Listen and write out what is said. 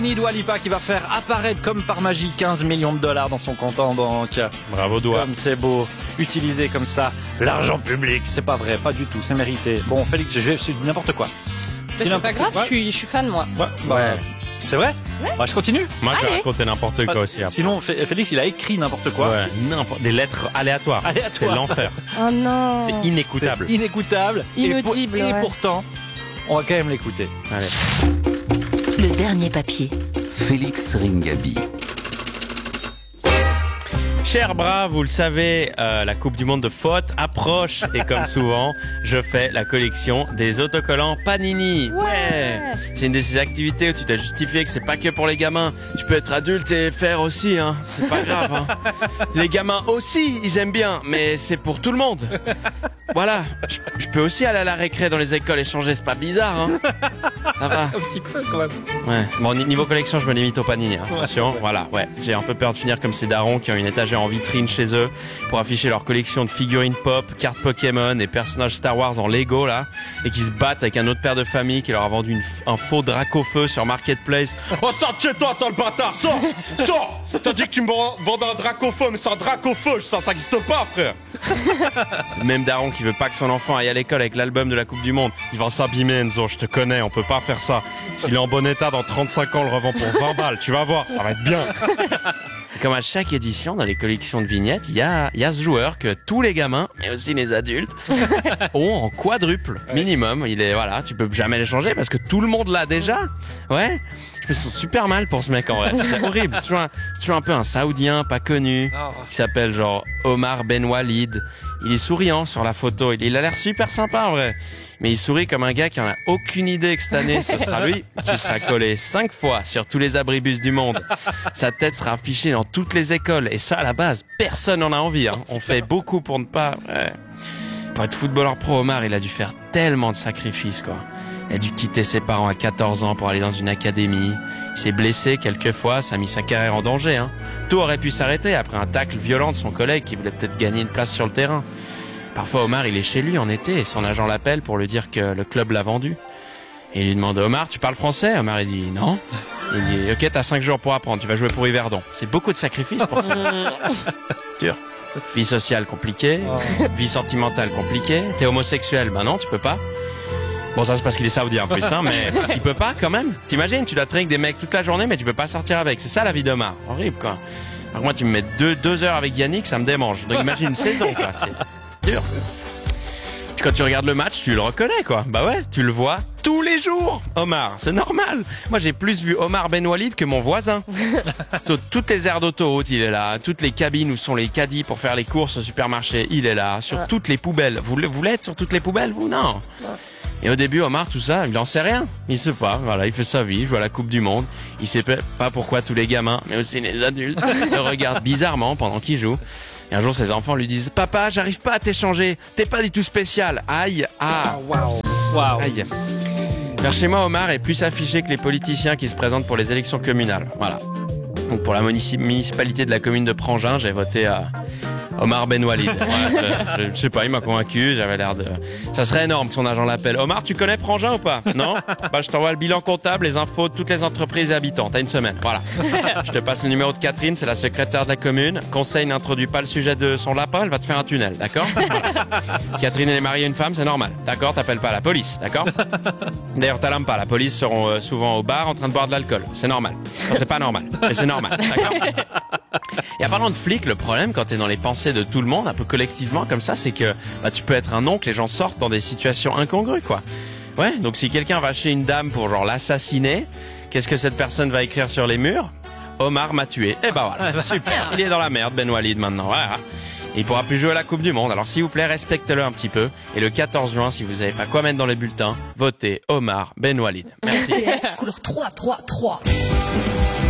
Dua Lipa qui va faire apparaître comme par magie 15 millions de dollars dans son compte en banque. Bravo, Doua. Comme c'est beau, utiliser comme ça l'argent public, c'est pas vrai, pas du tout, c'est mérité. Bon, Félix, c'est n'importe quoi. Mais c'est pas grave, je suis fan moi. Ouais. C'est vrai? Ouais. Bah, je continue. Moi, je vais raconter n'importe quoi aussi. Après. Sinon, Félix, il a écrit n'importe quoi. Ouais, des lettres aléatoires. C'est l'enfer. Oh non. C'est inécoutable. C'est inécoutable. Inaudible, Et ouais. pourtant, on va quand même l'écouter. Allez. Le dernier papier. Félix Ringaby. Cher bras, vous le savez, la Coupe du Monde de foot approche et comme souvent, je fais la collection des autocollants Panini. Ouais. C'est une de ces activités où tu dois justifier que c'est pas que pour les gamins. Tu peux être adulte et faire aussi, hein. C'est pas grave, hein. Les gamins aussi, ils aiment bien, mais c'est pour tout le monde. Voilà. Je peux aussi aller à la récré dans les écoles et changer, c'est pas bizarre, hein. Ça va. Un petit peu quand même. Ouais. Bon, niveau collection, je me limite au Panini, hein. Attention. Voilà, ouais. J'ai un peu peur de finir comme ces darons qui ont une étagère en vitrine chez eux pour afficher leur collection de figurines pop, cartes Pokémon et personnages Star Wars en Lego, là, et qui se battent avec un autre père de famille qui leur a vendu un faux Dracofeu sur Marketplace. Oh, sors de chez toi, sale bâtard! Sors! T'as dit que tu me vendais un Dracofeu, mais c'est un Dracofeu, ça existe pas, frère! C'est le même daron qui veut pas que son enfant aille à l'école avec l'album de la Coupe du Monde. Il va s'abîmer, Enzo, je te connais, on peut pas faire ça. S'il est en bon état, dans 35 ans, on le revend pour 20 balles, tu vas voir, ça va être bien. Et comme à chaque édition, dans les collections de vignettes, il y a ce joueur que tous les gamins, mais aussi les adultes, ont en quadruple minimum. Voilà, tu peux jamais les changer parce que tout le monde l'a déjà. Ouais. Je me sens super mal pour ce mec en vrai. C'est horrible. C'est toujours un peu un Saoudien pas connu qui s'appelle genre Omar Ben Walid. Il est souriant sur la photo. Il a l'air super sympa en vrai. Mais il sourit comme un gars qui en a aucune idée que cette année, ce sera lui qui sera collé 5 fois sur tous les abribus du monde. Sa tête sera affichée dans toutes les écoles. Et ça, à la base, personne n'en a envie, hein. On fait beaucoup pour ne pas... Ouais. Pour être footballeur pro, Omar, il a dû faire tellement de sacrifices, quoi. Il a dû quitter ses parents à 14 ans pour aller dans une académie. Il s'est blessé quelques fois, ça a mis sa carrière en danger, hein. Tout aurait pu s'arrêter après un tacle violent de son collègue qui voulait peut-être gagner une place sur le terrain. Parfois, Omar, il est chez lui en été et son agent l'appelle pour lui dire que le club l'a vendu. Et il lui demande, Omar, tu parles français? Omar, il dit, non. Il dit, ok, t'as 5 jours pour apprendre, tu vas jouer pour Yverdon. C'est beaucoup de sacrifices pour ça. Dur. Vie sociale compliquée, vie sentimentale compliquée. T'es homosexuel? Ben non, tu peux pas. Bon, ça c'est parce qu'il est saoudien en plus, hein, mais il peut pas quand même. T'imagines, tu dois traîner avec des mecs toute la journée, mais tu peux pas sortir avec. C'est ça la vie d'Omar. Horrible, quoi. Alors moi, tu me mets 2 heures avec Yannick, ça me démange. Donc imagine une saison, quoi. C'est dur. Puis quand tu regardes le match, tu le reconnais, quoi. Bah ouais, tu le vois tous les jours, Omar. C'est normal. Moi, j'ai plus vu Omar Ben Walid que mon voisin. Toutes les aires d'autoroute, il est là. Toutes les cabines où sont les caddies pour faire les courses au supermarché, il est là. Sur toutes les poubelles. Vous voulez être sur toutes les poubelles, vous? Non. Et au début, Omar, tout ça, il en sait rien. Il sait pas, voilà, il fait sa vie, il joue à la Coupe du Monde. Il sait pas pourquoi tous les gamins, mais aussi les adultes, le regardent bizarrement pendant qu'il joue. Et un jour, ses enfants lui disent, papa, j'arrive pas à t'échanger, t'es pas du tout spécial. Aïe, Waouh. aïe. Vers chez moi, Omar est plus affiché que les politiciens qui se présentent pour les élections communales. Voilà. Donc pour la municipalité de la commune de Prangin, j'ai voté à Omar Ben Walid. Ouais, je sais pas, il m'a convaincu, j'avais l'air de... Ça serait énorme que son agent l'appelle. Omar, tu connais Prangin ou pas? Non? Bah, je t'envoie le bilan comptable, les infos de toutes les entreprises et habitants. T'as une semaine, voilà. Je te passe le numéro de Catherine, c'est la secrétaire de la commune. Conseil n'introduit pas le sujet de son lapin, elle va te faire un tunnel, d'accord? Catherine, elle est mariée à une femme, c'est normal. D'accord? T'appelles pas la police, d'accord? D'ailleurs, t'alarmes pas, la police seront souvent au bar en train de boire de l'alcool. C'est normal. Enfin, c'est pas normal, mais c'est normal, d'accord? Et en parlant de flics, le problème quand t'es dans les pensées de tout le monde, un peu collectivement comme ça, c'est que bah, tu peux être un oncle, les gens sortent dans des situations incongrues, quoi. Ouais, donc si quelqu'un va chez une dame pour genre l'assassiner, qu'est-ce que cette personne va écrire sur les murs? Omar m'a tué. Et bah voilà, super, il est dans la merde, Ben Walid maintenant. Voilà. Et il pourra plus jouer à la Coupe du Monde. Alors s'il vous plaît, respectez-le un petit peu. Et le 14 juin, si vous avez pas quoi mettre dans les bulletins, votez Omar Ben Walid. Merci. Couleur 3, 3, 3.